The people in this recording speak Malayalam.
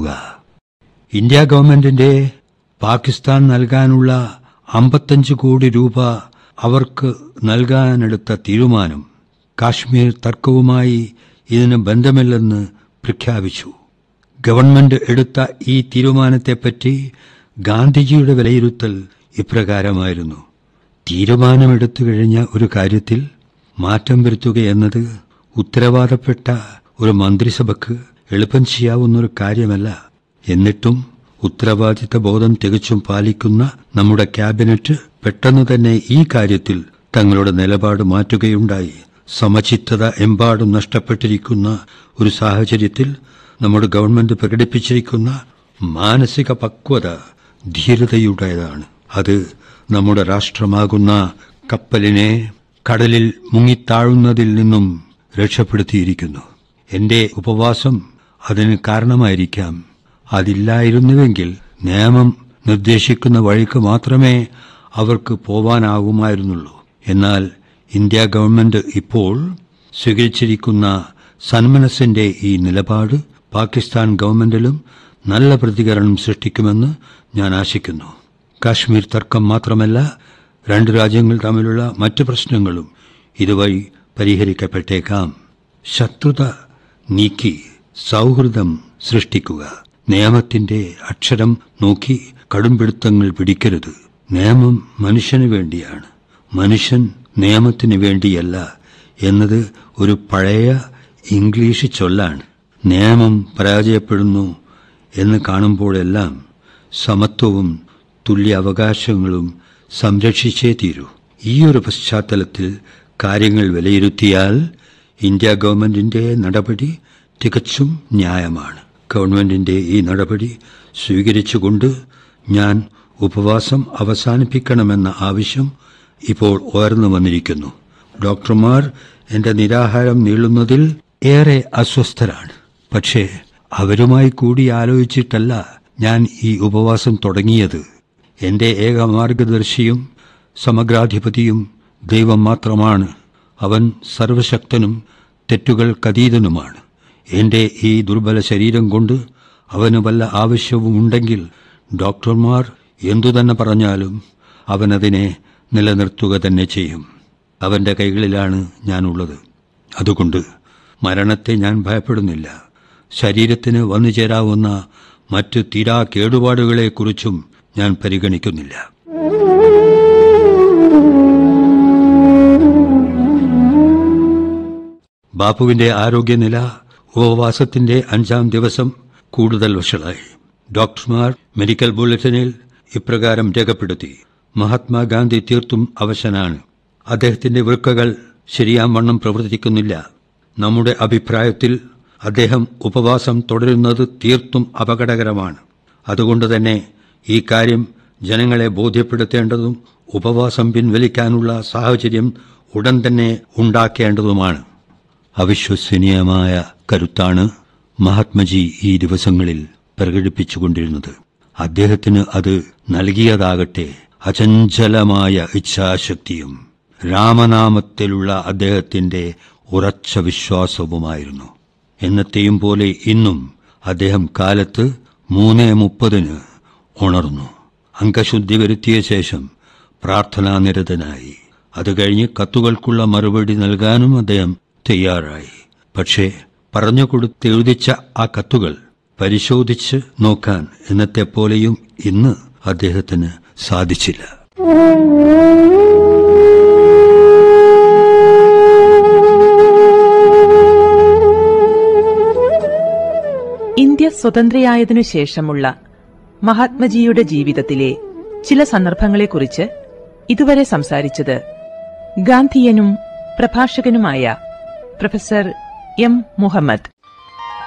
സൃഷ്ടിക്കുക. ഇന്ത്യ ഗവൺമെന്റിന്റെ പാകിസ്ഥാൻ നൽകാനുള്ള 55 കോടി രൂപ അവർക്ക് നൽകാനെടുത്ത തീരുമാനം കാശ്മീർ തർക്കവുമായി ഇതിന് ബന്ധമില്ലെന്ന് പ്രഖ്യാപിച്ചു. ഗവൺമെന്റ് എടുത്ത ഈ തീരുമാനത്തെപ്പറ്റി ഗാന്ധിജിയുടെ വിലയിരുത്തൽ ഇപ്രകാരമായിരുന്നു: തീരുമാനമെടുത്തു കഴിഞ്ഞ ഒരു കാര്യത്തിൽ മാറ്റം വരുത്തുകയെന്നത് ഉത്തരവാദപ്പെട്ട ഒരു മന്ത്രിസഭയ്ക്ക് എളുപ്പം ചെയ്യാവുന്നൊരു കാര്യമല്ല. എന്നിട്ടും ഉത്തരവാദിത്ത ബോധം തികച്ചും പാലിക്കുന്ന നമ്മുടെ ക്യാബിനറ്റ് പെട്ടെന്ന് തന്നെ ഈ കാര്യത്തിൽ തങ്ങളുടെ നിലപാട് മാറ്റുകയുണ്ടായി. സമചിത്തത എമ്പാടും നഷ്ടപ്പെട്ടിരിക്കുന്ന ഒരു സാഹചര്യത്തിൽ നമ്മുടെ ഗവൺമെന്റ് പ്രകടിപ്പിച്ചിരിക്കുന്ന മാനസിക പക്വത ധീരതയുടേതാണ്. അത് നമ്മുടെ രാഷ്ട്രമാകുന്ന കപ്പലിനെ കടലിൽ മുങ്ങിത്താഴുന്നതിൽ നിന്നും രക്ഷപ്പെടുത്തിയിരിക്കുന്നു. എന്റെ ഉപവാസം അതിന് കാരണമായിരിക്കാം. അതില്ലായിരുന്നുവെങ്കിൽ നിയമം നിർദ്ദേശിക്കുന്ന വഴിക്ക് മാത്രമേ അവർക്ക് പോവാനാകുമായിരുന്നുള്ളൂ. എന്നാൽ ഇന്ത്യ ഗവൺമെന്റ് ഇപ്പോൾ സ്വീകരിച്ചിരിക്കുന്ന സന്മനസ്സിന്റെ ഈ നിലപാട് പാകിസ്ഥാൻ ഗവൺമെന്റിലും നല്ല പ്രതികരണം സൃഷ്ടിക്കുമെന്ന് ഞാൻ ആശിക്കുന്നു. കാശ്മീർ തർക്കം മാത്രമല്ല, രണ്ട് രാജ്യങ്ങൾ തമ്മിലുള്ള മറ്റു പ്രശ്നങ്ങളും ഇതുവഴി പരിഹരിക്കപ്പെട്ടേക്കാം. ശത്രുത നീക്കി സൗഹൃദം സൃഷ്ടിക്കുക. നിയമത്തിന്റെ അക്ഷരം നോക്കി കടുംപിടുത്തങ്ങൾ പിടിക്കരുത്. നിയമം മനുഷ്യന് വേണ്ടിയാണ്, മനുഷ്യൻ നിയമത്തിന് വേണ്ടിയല്ല എന്നത് ഒരു പഴയ ഇംഗ്ലീഷ് ചൊല്ലാണ്. നിയമം പരാജയപ്പെടുന്നു എന്ന് കാണുമ്പോഴെല്ലാം സമത്വവും തുല്യ അവകാശങ്ങളും സംരക്ഷിച്ചേ തീരൂ. ഈ ഒരു പശ്ചാത്തലത്തിൽ കാര്യങ്ങൾ വിലയിരുത്തിയാൽ ഇന്ത്യ ഗവൺമെന്റിന്റെ നടപടി തികച്ചും ന്യായമാണ്. ഗവൺമെന്റിന്റെ ഈ നടപടി സ്വീകരിച്ചുകൊണ്ട് ഞാൻ ഉപവാസം അവസാനിപ്പിക്കണമെന്ന ആവശ്യം ഇപ്പോൾ ഉയർന്നു വന്നിരിക്കുന്നു. ഡോക്ടർമാർ എന്റെ നിരാഹാരം നീളുന്നതിൽ ഏറെ അസ്വസ്ഥരാണ്. പക്ഷേ അവരുമായി കൂടി ആലോചിച്ചിട്ടല്ല ഞാൻ ഈ ഉപവാസം തുടങ്ങിയത്. എന്റെ ഏക മാർഗദർശിയും സമഗ്രാധിപതിയും ദൈവം മാത്രമാണ്. അവൻ സർവശക്തനും തെറ്റുകൾക്കതീതനുമാണ്. എന്റെ ഈ ദുർബല ശരീരം കൊണ്ട് അവന് വല്ല ആവശ്യവുമുണ്ടെങ്കിൽ ഡോക്ടർമാർ എന്തുതന്നെ പറഞ്ഞാലും അവനതിനെ നിലനിർത്തുക തന്നെ ചെയ്യും. അവന്റെ കൈകളിലാണ് ഞാനുള്ളത്. അതുകൊണ്ട് മരണത്തെ ഞാൻ ഭയപ്പെടുന്നില്ല. ശരീരത്തിന് വന്നു ചേരാവുന്ന മറ്റു തീരാ കേടുപാടുകളെക്കുറിച്ചും ഞാൻ പരിഗണിക്കുന്നില്ല. ബാപ്പുവിന്റെ ആരോഗ്യനില ഉപവാസത്തിന്റെ 5ാം ദിവസം കൂടുതൽ വഷളായി. ഡോക്ടർമാർ മെഡിക്കൽ ബുള്ളറ്റിനിൽ ഇപ്രകാരം രേഖപ്പെടുത്തി: മഹാത്മാഗാന്ധി തീർത്തും അവശനാണ്. അദ്ദേഹത്തിന്റെ വൃക്കകൾ ശരിയാംവണ്ണം പ്രവർത്തിക്കുന്നില്ല. നമ്മുടെ അഭിപ്രായത്തിൽ അദ്ദേഹം ഉപവാസം തുടരുന്നത് തീർത്തും അപകടകരമാണ്. അതുകൊണ്ട് തന്നെ ഈ കാര്യം ജനങ്ങളെ ബോധ്യപ്പെടുത്തേണ്ടതും ഉപവാസം പിൻവലിക്കാനുള്ള സാഹചര്യം ഉടൻ തന്നെ ഉണ്ടാക്കേണ്ടതുമാണ്. അവിശ്വസനീയമായ കരുത്താണ് മഹാത്മജി ഈ ദിവസങ്ങളിൽ പ്രകടിപ്പിച്ചുകൊണ്ടിരുന്നത്. അദ്ദേഹത്തിന് അത് നൽകിയതാകട്ടെ അചഞ്ചലമായ ഇച്ഛാശക്തിയും രാമനാമത്തിലുള്ള അദ്ദേഹത്തിന്റെ ഉറച്ച വിശ്വാസവുമായിരുന്നു. എന്നത്തെയും പോലെ ഇന്നും അദ്ദേഹം കാലത്ത് 3:30 ഉണർന്നു. അംഗശുദ്ധി വരുത്തിയ ശേഷം പ്രാർത്ഥനാനിരതനായി. അത് കഴിഞ്ഞ് കത്തുകൾക്കുള്ള മറുപടി നൽകാനും അദ്ദേഹം തയ്യാറായി. പക്ഷേ പറഞ്ഞുകൊടുത്തെഴുതിച്ച ആ കത്തുകൾ പരിശോധിച്ച് നോക്കാൻ എന്നത്തെപ്പോലെയും ഇന്ന് അദ്ദേഹത്തിന് സാധിച്ചില്ല. ഇന്ത്യ സ്വതന്ത്രയായതിനു ശേഷമുള്ള മഹാത്മജിയുടെ ജീവിതത്തിലെ ചില സന്ദർഭങ്ങളെക്കുറിച്ച് ഇതുവരെ സംസാരിച്ചത് ഗാന്ധിയനും പ്രഭാഷകനുമായ പ്രൊഫസർ എം. മുഹമ്മദ്.